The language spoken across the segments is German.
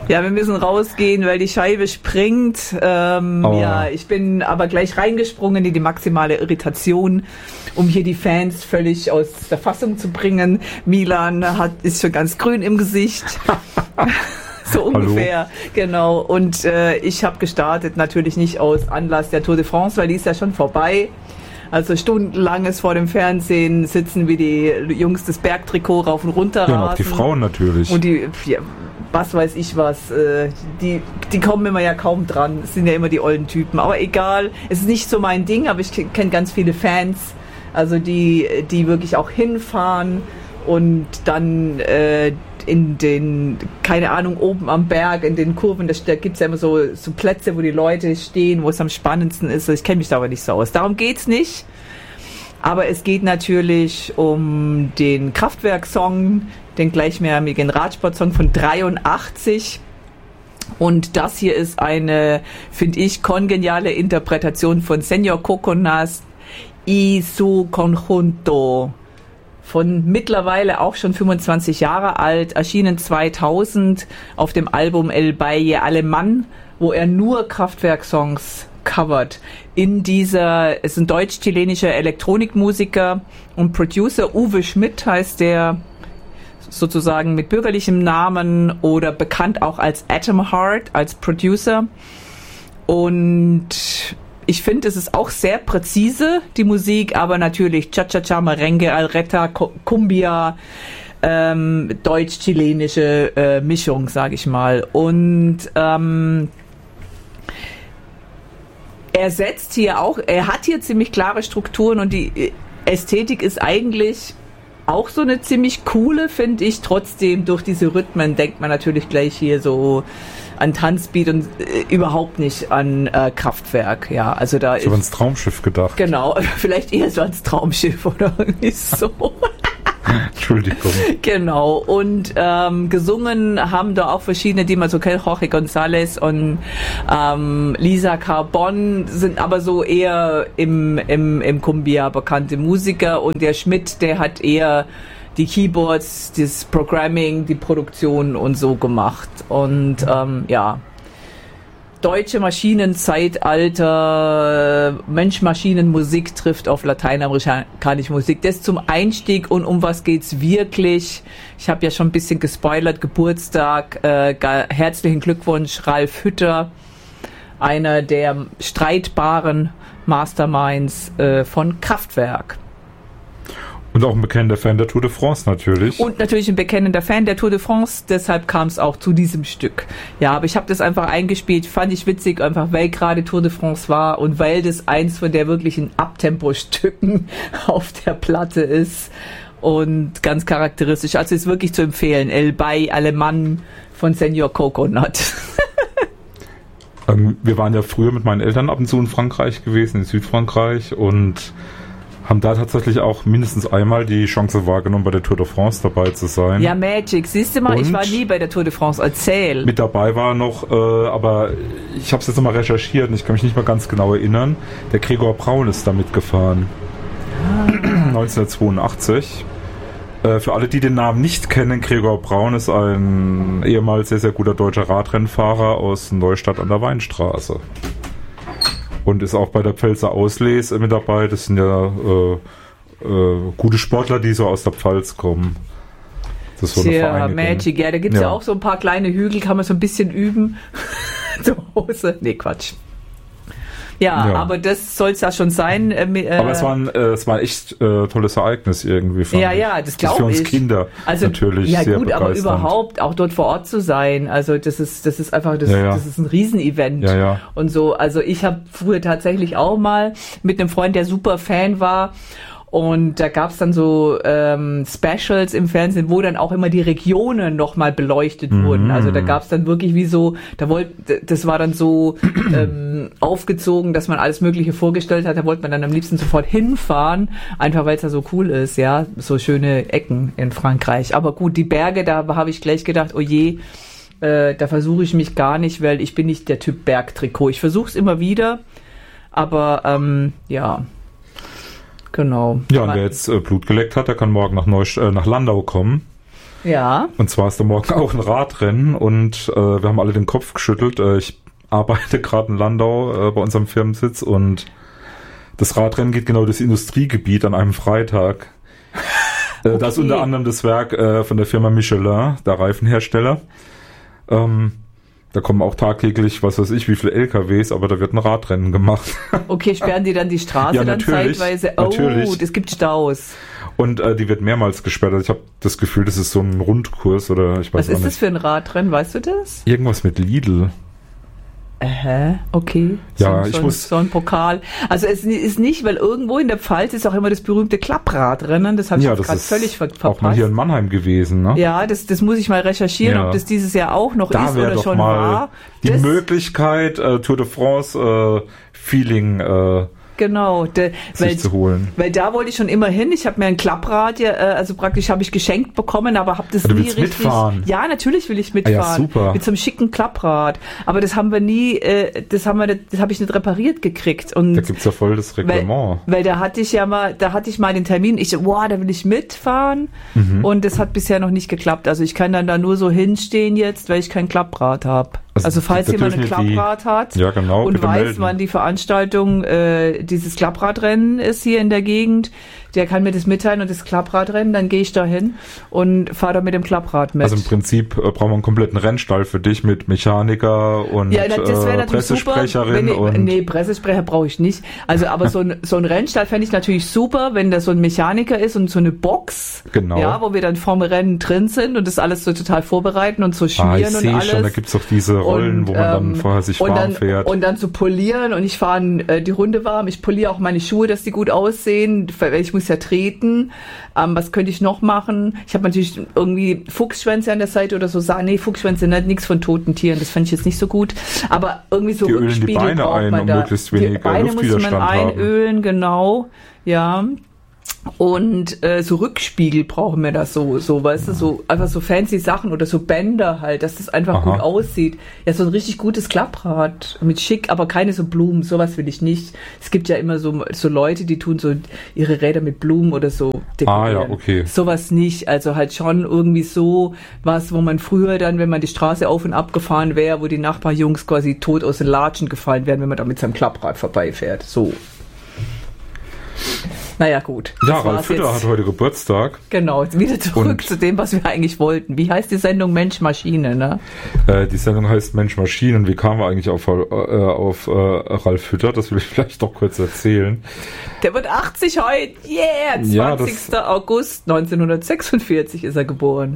Ja, wir müssen rausgehen, weil die Scheibe springt. Ja, ich bin aber gleich reingesprungen in die maximale Irritation, um hier die Fans völlig aus der Fassung zu bringen. Milan ist schon ganz grün im Gesicht. So ungefähr, hallo. Genau. Und ich habe gestartet natürlich nicht aus Anlass der Tour de France, weil die ist ja schon vorbei. Also stundenlanges vor dem Fernsehen sitzen, wie die Jungs das Bergtrikot rauf und runter rasen. Ja, und auch die Frauen natürlich. Und die, ja, was weiß ich was, die kommen immer ja kaum dran. Es sind ja immer die ollen Typen. Aber egal, es ist nicht so mein Ding, aber ich kenne ganz viele Fans, also die wirklich auch hinfahren und dann in den, keine Ahnung, oben am Berg, in den Kurven, da gibt es ja immer so Plätze, wo die Leute stehen, wo es am spannendsten ist. Ich kenne mich da aber nicht so aus. Darum geht's nicht. Aber es geht natürlich um den Kraftwerk-Song, den gleichnamigen Radsport-Song von 83. Und das hier ist eine, finde ich, kongeniale Interpretation von Señor Coconas y su conjunto. Von mittlerweile auch schon 25 Jahre alt, erschienen 2000 auf dem Album El Baile Alemán, wo er nur Kraftwerk-Songs covert. Es ist ein deutsch-chilenischer Elektronikmusiker und Producer, Uwe Schmidt heißt der, sozusagen mit bürgerlichem Namen oder bekannt auch als Atom Heart, als Producer. Und ich finde, es ist auch sehr präzise, die Musik, aber natürlich Cha-Cha-Cha, Merengue, Alreta, Cumbia, deutsch-chilenische Mischung, sage ich mal. Und er hat hier ziemlich klare Strukturen und die Ästhetik ist eigentlich auch so eine ziemlich coole, finde ich. Trotzdem, durch diese Rhythmen denkt man natürlich gleich hier so an Tanzbeat und überhaupt nicht an Kraftwerk. Ja, also da ich habe ans Traumschiff gedacht. Genau, vielleicht eher so ans Traumschiff oder irgendwie so. Entschuldigung. Genau, und gesungen haben da auch verschiedene, die man so kennt, Jorge González und Lisa Carbon, sind aber so eher im Cumbia bekannte Musiker, und der Schmidt, der hat eher die Keyboards, das Programming, die Produktion und so gemacht. Und ja, deutsche Maschinenzeitalter, Mensch-Maschinen-Musik trifft auf lateinamerikanische Musik. Das zum Einstieg. Und um was geht's wirklich? Ich habe ja schon ein bisschen gespoilert. Geburtstag, herzlichen Glückwunsch, Ralf Hütter, einer der streitbaren Masterminds von Kraftwerk. Und auch ein bekennender Fan der Tour de France natürlich. Und natürlich ein bekennender Fan der Tour de France, deshalb kam es auch zu diesem Stück. Ja, aber ich habe das einfach eingespielt, fand ich witzig, einfach weil gerade Tour de France war und weil das eins von der wirklichen Abtempo-Stücken auf der Platte ist und ganz charakteristisch. Also ist wirklich zu empfehlen, El Baile Alemán von Señor Coconut. Wir waren ja früher mit meinen Eltern ab und zu in Frankreich gewesen, in Südfrankreich, und haben da tatsächlich auch mindestens einmal die Chance wahrgenommen, bei der Tour de France dabei zu sein. Ja, Magic. Siehst du mal, und ich war nie bei der Tour de France. Erzähl. Mit dabei war noch, aber ich habe es jetzt nochmal recherchiert und ich kann mich nicht mehr ganz genau erinnern. Der Gregor Braun ist da mitgefahren. 1982. Für alle, die den Namen nicht kennen, Gregor Braun ist ein ehemals sehr, sehr guter deutscher Radrennfahrer aus Neustadt an der Weinstraße. Und ist auch bei der Pfälzer Auslese mit dabei. Das sind ja gute Sportler, die so aus der Pfalz kommen. Das ist so eine Vereinigung. Magic, ja, da gibt es ja auch so ein paar kleine Hügel, kann man so ein bisschen üben. Zu Hause. Nee, Quatsch. Ja, aber das soll es ja schon sein. Aber es war ein echt tolles Ereignis irgendwie. Ja, das glaube ich. Für uns Kinder also, natürlich ja, sehr gut, begeisternd. aber überhaupt auch dort vor Ort zu sein, also das ist einfach, das ist ein Riesenevent. Ja. Und so, also ich habe früher tatsächlich auch mal mit einem Freund, der super Fan war, und da gab's dann so Specials im Fernsehen, wo dann auch immer die Regionen nochmal beleuchtet wurden. Also da gab's dann wirklich wie so, das war dann so aufgezogen, dass man alles Mögliche vorgestellt hat. Da wollte man dann am liebsten sofort hinfahren, einfach weil es da so cool ist, ja, so schöne Ecken in Frankreich. Aber gut, die Berge, da habe ich gleich gedacht, oh je, da versuche ich mich gar nicht, weil ich bin nicht der Typ Bergtrikot. Ich versuche es immer wieder, aber ja. Genau. Ja, und wer jetzt Blut geleckt hat, der kann morgen nach Landau kommen. Ja. Und zwar ist da morgen auch ein Radrennen und wir haben alle den Kopf geschüttelt. Ich arbeite gerade in Landau bei unserem Firmensitz und das Radrennen geht genau das Industriegebiet an einem Freitag. Okay. Da ist unter anderem das Werk von der Firma Michelin, der Reifenhersteller. Da kommen auch tagtäglich, was weiß ich, wie viele LKWs, aber da wird ein Radrennen gemacht. Okay, sperren die dann die Straße ja, dann zeitweise? Oh, natürlich. Es gibt Staus. Und die wird mehrmals gesperrt. Also ich habe das Gefühl, das ist so ein Rundkurs oder ich weiß Was ist das für ein Radrennen, weißt du das? Irgendwas mit Lidl. Okay. Ja, so ein Pokal. Also es ist nicht, weil irgendwo in der Pfalz ist auch immer das berühmte Klappradrennen. Das habe ich jetzt gerade völlig verpasst. Auch mal hier in Mannheim gewesen, ne? Ja, das muss ich mal recherchieren, ob das dieses Jahr auch noch da ist oder doch schon mal war. Die Möglichkeit, Tour de France Feeling genau, sich zu holen. Weil da wollte ich schon immer hin. Ich habe mir ein Klapprad, also praktisch habe ich geschenkt bekommen, aber habe das nie richtig. Mitfahren? Ja, natürlich will ich mitfahren. Ja, super. Mit so einem schicken Klapprad. Aber das haben wir nie, das habe ich nicht repariert gekriegt. Und da gibt's ja voll das Reglement. Weil da hatte ich mal den Termin. Da will ich mitfahren. Und das hat bisher noch nicht geklappt. Also ich kann dann da nur so hinstehen jetzt, weil ich kein Klapprad habe. Also falls jemand ein Klapprad hat ja, genau, und weiß, wann die Veranstaltung dieses Klappradrennen ist hier in der Gegend, der kann mir das mitteilen und das Klappradrennen, dann gehe ich da hin und fahre da mit dem Klapprad mit. Also im Prinzip brauchen wir einen kompletten Rennstall für dich mit Mechaniker und Pressesprecherin. Nee, Pressesprecher brauche ich nicht. Also aber so ein Rennstall fände ich natürlich super, wenn da so ein Mechaniker ist und so eine Box, genau. Ja, wo wir dann vorm Rennen drin sind und das alles so total vorbereiten und so schmieren und alles. Schon, da gibt's doch diese Rollen, wo man dann vorher sich warm fährt. Und dann zu polieren und ich fahre die Runde warm. Ich poliere auch meine Schuhe, dass die gut aussehen. Ich muss ja treten. Was könnte ich noch machen? Ich habe natürlich irgendwie Fuchsschwänze an der Seite oder so. Nee, Fuchsschwänze, nichts von toten Tieren. Das fand ich jetzt nicht so gut. Aber irgendwie so Rückspiegel braucht man da. Die Beine ein, um möglichst wenig Luftwiderstand haben. Die Beine muss man einölen, genau. Ja. Und so Rückspiegel brauchen wir da so, weißt du, so einfach so fancy Sachen oder so Bänder halt, dass das einfach gut aussieht. Ja, so ein richtig gutes Klapprad mit schick, aber keine so Blumen, sowas will ich nicht. Es gibt ja immer so Leute, die tun so ihre Räder mit Blumen oder so dekorieren. Ja, okay. Sowas nicht, also halt schon irgendwie so was, wo man früher dann, wenn man die Straße auf und ab gefahren wäre, wo die Nachbarjungs quasi tot aus den Latschen gefallen wären, wenn man da mit seinem Klapprad vorbeifährt, so. Naja, gut. Ja, Ralf Fütter hat heute Geburtstag. Genau, jetzt wieder zurück zu dem, was wir eigentlich wollten. Wie heißt die Sendung Mensch-Maschine, ne? Die Sendung heißt Mensch-Maschine. Und wie kamen wir eigentlich auf Ralf Fütter? Das will ich vielleicht doch kurz erzählen. Der wird 80 heute. Yeah! 20. August 1946 ist er geboren.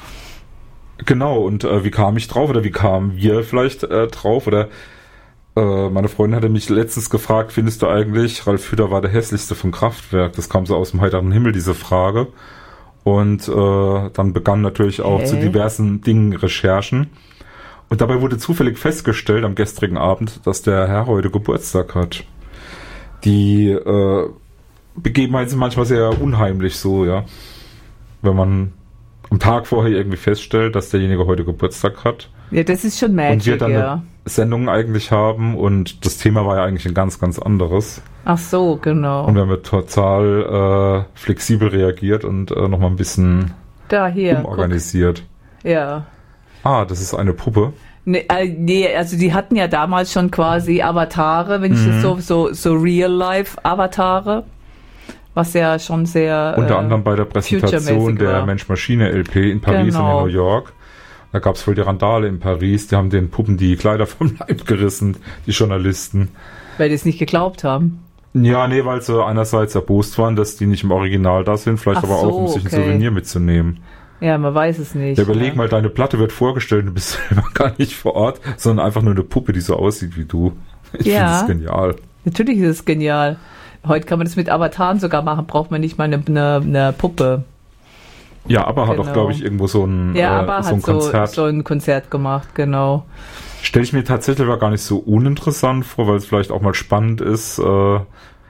Genau, und wie kam ich drauf? Oder wie kamen wir vielleicht drauf? Oder meine Freundin hatte mich letztens gefragt, findest du eigentlich, Ralf Fütter war der hässlichste vom Kraftwerk? Das kam so aus dem heiteren Himmel, diese Frage. Und dann begannen natürlich auch zu diversen Dingen Recherchen. Und dabei wurde zufällig festgestellt am gestrigen Abend, dass der Herr heute Geburtstag hat. Die Begebenheiten sind manchmal sehr unheimlich so, ja. Wenn man am Tag vorher irgendwie feststellt, dass derjenige heute Geburtstag hat. Ja, das ist schon Magic, und wir dann eine Sendung eigentlich haben und das Thema war ja eigentlich ein ganz, ganz anderes. Ach so, genau. Und wir haben total flexibel reagiert und nochmal ein bisschen umorganisiert. Guck. Ja. Das ist eine Puppe. Nee, also die hatten ja damals schon quasi Avatare, wenn ich das so Real-Life-Avatare, was ja schon sehr unter anderem bei der Präsentation der Mensch-Maschine-LP in Paris und in New York. Da gab es voll die Randale in Paris. Die haben den Puppen die Kleider vom Leib gerissen, die Journalisten. Weil die es nicht geglaubt haben? Ja, nee, weil sie einerseits erbost waren, dass die nicht im Original da sind, vielleicht aber auch, um sich ein Souvenir mitzunehmen. Ja, man weiß es nicht. Ja, überleg mal, deine Platte wird vorgestellt, du bist selber gar nicht vor Ort, sondern einfach nur eine Puppe, die so aussieht wie du. Ich finde das genial. Natürlich ist es genial. Heute kann man das mit Avataren sogar machen, braucht man nicht mal eine Puppe. Ja, aber hat auch, glaube ich, irgendwo so ein Konzert. So ein Konzert gemacht, genau. Stelle ich mir tatsächlich aber gar nicht so uninteressant vor, weil es vielleicht auch mal spannend ist. Jetzt haben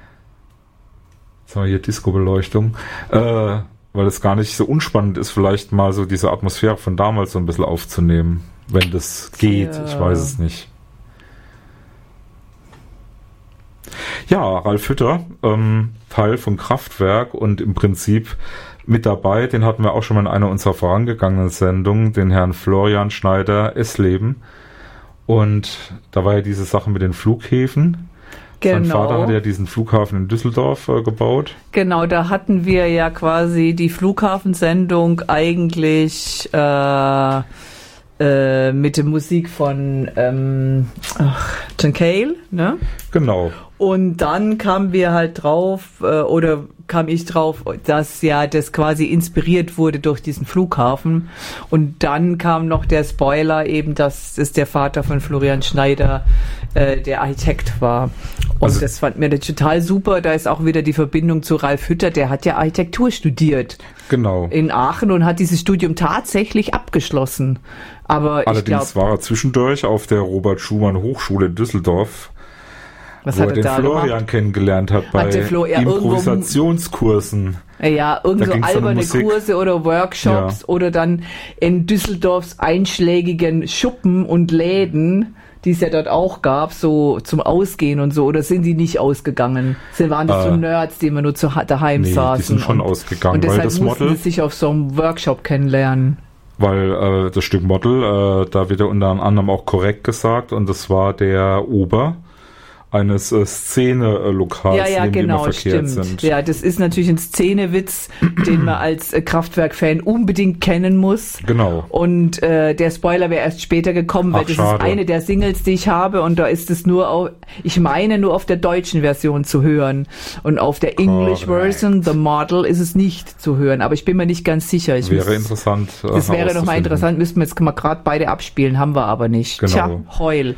wir hier Disco-Beleuchtung. Weil es gar nicht so unspannend ist, vielleicht mal so diese Atmosphäre von damals so ein bisschen aufzunehmen. Wenn das geht, ich weiß es nicht. Ja, Ralf Fütter, Teil von Kraftwerk und im Prinzip mit dabei, den hatten wir auch schon mal in einer unserer vorangegangenen Sendungen, den Herrn Florian Schneider Essleben. Und da war ja diese Sache mit den Flughäfen. Genau. Sein Vater hat ja diesen Flughafen in Düsseldorf gebaut. Genau, da hatten wir ja quasi die Flughafensendung eigentlich mit der Musik von John Cale, ne? Genau. Und dann kamen wir halt drauf, oder kam ich drauf, dass ja das quasi inspiriert wurde durch diesen Flughafen. Und dann kam noch der Spoiler eben, dass es der Vater von Florian Schneider der Architekt war. Und also, das fand mir total super. Da ist auch wieder die Verbindung zu Ralf Hütter. Der hat ja Architektur studiert. Genau. In Aachen und hat dieses Studium tatsächlich abgeschlossen. Aber allerdings war er zwischendurch auf der Robert-Schumann-Hochschule in Düsseldorf, wo er den Florian kennengelernt hat bei Improvisationskursen. Ja, irgend so alberne Kurse oder Workshops oder dann in Düsseldorfs einschlägigen Schuppen und Läden, die es ja dort auch gab, so zum Ausgehen und so, oder sind die nicht ausgegangen? Waren das so Nerds, die immer nur daheim saßen? Die sind schon ausgegangen. Und deshalb mussten sie sich auf so einem Workshop kennenlernen. Weil das Stück Model, da wird ja unter anderem auch korrekt gesagt, und das war der Ober eines Szene-Lokals, in dem wir verkehrt sind. Ja, das ist natürlich ein Szenewitz, den man als Kraftwerk-Fan unbedingt kennen muss. Genau. Und der Spoiler wäre erst später gekommen, weil das ist eine der Singles, die ich habe, und da ist es nur auf der deutschen Version zu hören. Und auf der English Version, The Model, ist es nicht zu hören. Aber ich bin mir nicht ganz sicher. Wäre interessant. Das wäre nochmal interessant, müssten wir jetzt mal gerade beide abspielen, haben wir aber nicht. Genau. Tja, heul.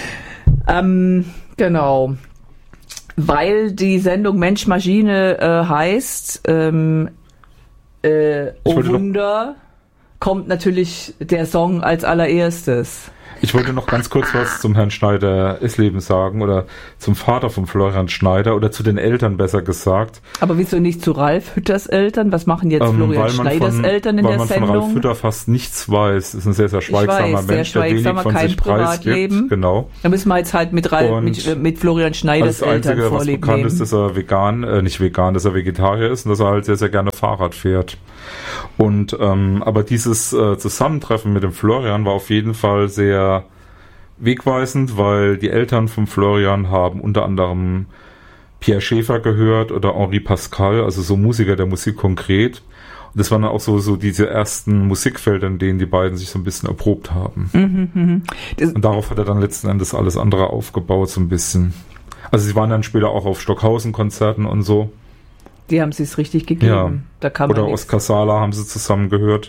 Genau, weil die Sendung Mensch Maschine heißt, oh Wunder, kommt natürlich der Song als allererstes. Ich wollte noch ganz kurz was zum Herrn Schneider Essleben sagen, oder zum Vater von Florian Schneider, oder zu den Eltern besser gesagt. Aber wieso nicht zu Ralf Hütters Eltern? Was machen jetzt Florian Schneiders Eltern in der Sendung? Weil man von Ralf Hütter fast nichts weiß. Ist ein sehr, sehr schweigsamer Mensch, der wenig von sich preisgibt. Genau. Da müssen wir jetzt halt mit Florian Schneiders Eltern vorlieb nehmen. Das Einzige, was bekannt ist, dass er nicht vegan, dass er Vegetarier ist und dass er halt sehr, sehr gerne Fahrrad fährt. Und aber dieses Zusammentreffen mit dem Florian war auf jeden Fall sehr wegweisend, weil die Eltern von Florian haben unter anderem Pierre Schaeffer gehört oder Henri Pascal, also so Musiker der Musik konkret. Und das waren dann auch so diese ersten Musikfelder, in denen die beiden sich so ein bisschen erprobt haben. Und darauf hat er dann letzten Endes alles andere aufgebaut, so ein bisschen. Also sie waren dann später auch auf Stockhausen-Konzerten und so. Die haben sie es richtig gegeben. Ja. Da kam oder Oskar Sala haben sie zusammen gehört.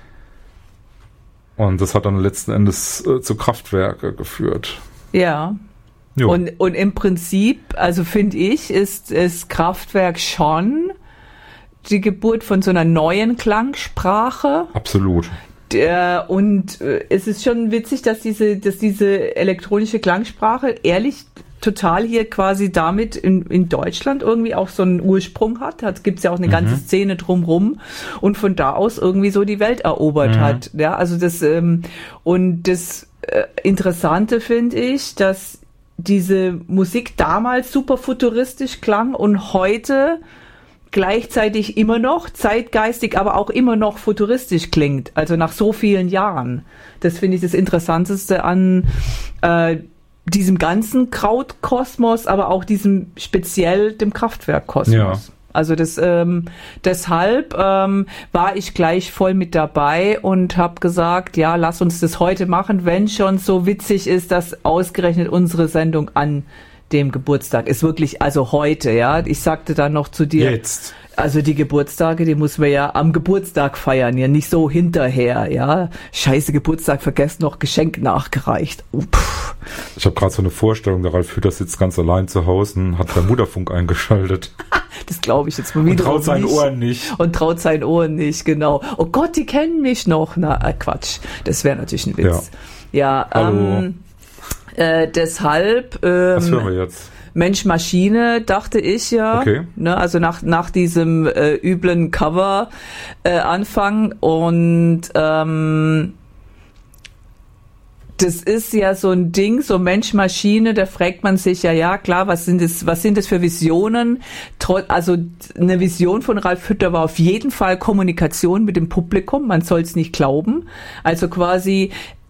Und das hat dann letzten Endes zu Kraftwerke geführt. Ja. Jo. Und im Prinzip, also finde ich, ist Kraftwerk schon die Geburt von so einer neuen Klangsprache. Absolut. Und es ist schon witzig, dass diese elektronische Klangsprache ehrlich total hier quasi damit in Deutschland irgendwie auch so einen Ursprung hat. Gibt's ja auch eine ganze Szene drumrum und von da aus irgendwie so die Welt erobert hat. Ja, also das und das Interessante finde ich, dass diese Musik damals super futuristisch klang und heute gleichzeitig immer noch zeitgeistig, aber auch immer noch futuristisch klingt. Also nach so vielen Jahren. Das finde ich das Interessanteste an diesem ganzen Krautkosmos, aber auch diesem speziell dem Kraftwerkkosmos. Ja. Also deshalb war ich gleich voll mit dabei und habe gesagt, ja, lass uns das heute machen, wenn schon so witzig ist, dass ausgerechnet unsere Sendung an dem Geburtstag ist. Wirklich, also heute, ja. Ich sagte dann noch zu dir, jetzt. Also die Geburtstage, die muss man ja am Geburtstag feiern, ja, nicht so hinterher, ja. Scheiße, Geburtstag vergessen, noch Geschenk nachgereicht. Ich habe gerade so eine Vorstellung, der Ralf Hütter sitzt ganz allein zu Hause und hat Bermuda-Funk eingeschaltet. Das glaube ich jetzt mal wieder. Und traut seinen Ohren nicht. Und traut seinen Ohren nicht, genau. Oh Gott, die kennen mich noch. Na, Quatsch. Das wäre natürlich ein Witz. Ja, deshalb. Was hören wir jetzt? Mensch Maschine, dachte ich ja. Okay. Ne, also nach diesem üblen Cover Anfang und das ist ja so ein Ding, so Mensch-Maschine, da fragt man sich ja klar, was sind das für Visionen? Also eine Vision von Ralf Hütter war auf jeden Fall Kommunikation mit dem Publikum, man soll es nicht glauben. Also quasi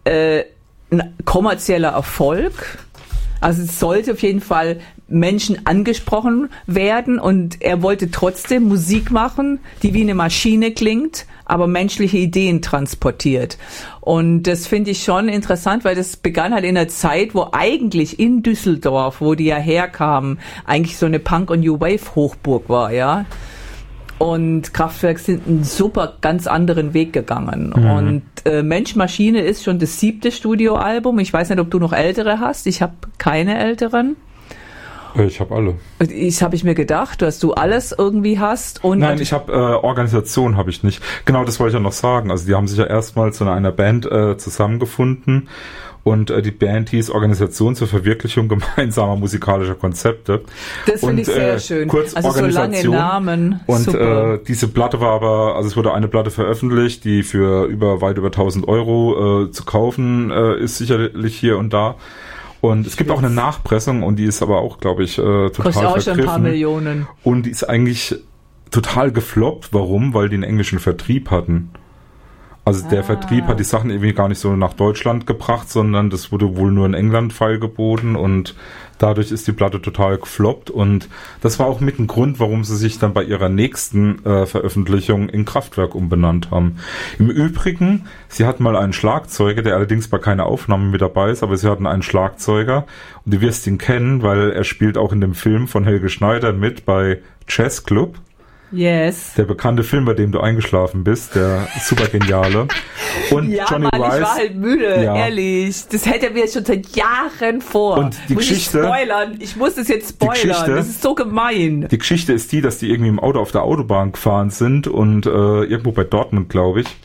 ein kommerzieller Erfolg. Also es sollte auf jeden Fall Menschen angesprochen werden und er wollte trotzdem Musik machen, die wie eine Maschine klingt, aber menschliche Ideen transportiert. Und das finde ich schon interessant, weil das begann halt in einer Zeit, wo eigentlich in Düsseldorf, wo die ja herkamen, eigentlich so eine Punk- und New Wave-Hochburg war, ja. Und Kraftwerk sind einen super, ganz anderen Weg gegangen. Mhm. Und Mensch Maschine ist schon das 7. Studioalbum. Ich weiß nicht, ob du noch ältere hast. Ich habe keine älteren. Ich habe alle. Habe ich mir gedacht, dass du alles irgendwie hast. Und nein, ich habe Organisation habe ich nicht. Genau, das wollte ich ja noch sagen. Also die haben sich ja erstmals in einer Band zusammengefunden. Und die Band hieß Organisation zur Verwirklichung gemeinsamer musikalischer Konzepte. Das finde ich sehr schön. Kurz also Organisation. So lange Namen. Und diese Platte war aber, also es wurde eine Platte veröffentlicht, die für weit über 1.000 Euro zu kaufen ist, sicherlich hier und da. Und es gibt auch eine Nachpressung und die ist aber auch, glaube ich, total kostet auch schon ein paar Millionen. Und die ist eigentlich total gefloppt. Warum? Weil die einen englischen Vertrieb hatten. Also der Vertrieb hat die Sachen irgendwie gar nicht so nach Deutschland gebracht, sondern das wurde wohl nur in England feilgeboten und dadurch ist die Platte total gefloppt und das war auch mit ein Grund, warum sie sich dann bei ihrer nächsten Veröffentlichung in Kraftwerk umbenannt haben. Im Übrigen, sie hatten mal einen Schlagzeuger, der allerdings bei keiner Aufnahme mit dabei ist, aber sie hatten einen Schlagzeuger und du wirst ihn kennen, weil er spielt auch in dem Film von Helge Schneider mit bei Jazz Club. Yes. Der bekannte Film, bei dem du eingeschlafen bist, der super geniale. Und ja, Johnny Mann, Weiss, ich war halt müde, ehrlich. Das hält er mir schon seit Jahren vor. Und die Geschichte, ich spoilern? Ich muss das jetzt spoilern. Das ist so gemein. Die Geschichte ist die, dass die irgendwie im Auto auf der Autobahn gefahren sind und irgendwo bei Dortmund, glaube ich.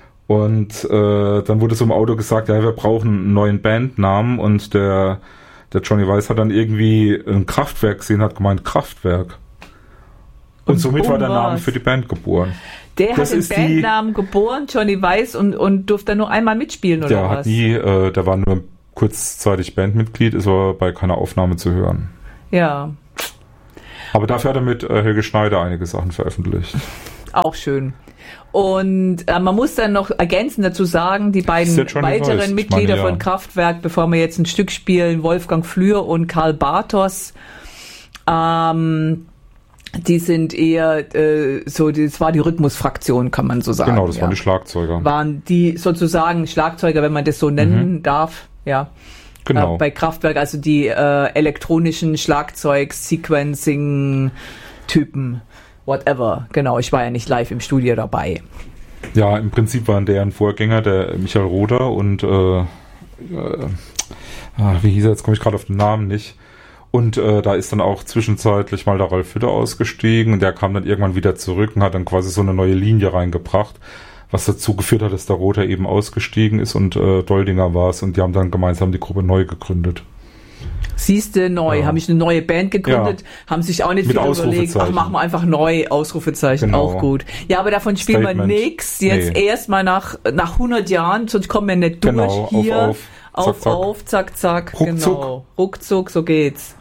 Und dann wurde so im Auto gesagt, ja, wir brauchen einen neuen Bandnamen und der Johnny Weiss hat dann irgendwie ein Kraftwerk gesehen, hat gemeint Kraftwerk. Und somit war der Name für die Band geboren. Der hat den Bandnamen geboren, Johnny Weiss, und durfte nur einmal mitspielen, oder was? Der war nur kurzzeitig Bandmitglied, ist aber bei keiner Aufnahme zu hören. Ja. Aber dafür hat er mit Helge Schneider einige Sachen veröffentlicht. Auch schön. Und man muss dann noch ergänzend dazu sagen, die beiden weiteren Mitglieder von Kraftwerk, bevor wir jetzt ein Stück spielen, Wolfgang Flür und Karl Bartos, die sind eher das war die Rhythmusfraktion, kann man so sagen. Genau, das waren die Schlagzeuger. Waren die sozusagen Schlagzeuger, wenn man das so nennen darf, ja. Genau. Bei Kraftwerk, also die elektronischen Schlagzeug-Sequencing-Typen, whatever. Genau, ich war ja nicht live im Studio dabei. Ja, im Prinzip waren deren Vorgänger der Michael Roder und wie hieß er, jetzt komme ich gerade auf den Namen nicht. Und da ist dann auch zwischenzeitlich mal der Ralf Hütter ausgestiegen und der kam dann irgendwann wieder zurück und hat dann quasi so eine neue Linie reingebracht, was dazu geführt hat, dass der Roter eben ausgestiegen ist und Doldinger war es und die haben dann gemeinsam die Gruppe neu gegründet. Siehste, neu, haben ich eine neue Band gegründet, haben sich auch nicht viel überlegt, machen wir einfach neu, Ausrufezeichen, genau. Auch gut. Ja, aber davon spielen wir nix, jetzt erstmal nach 100 Jahren, sonst kommen wir nicht durch, hier, auf, zack, zack, ruckzuck. Genau, ruckzuck, so geht's.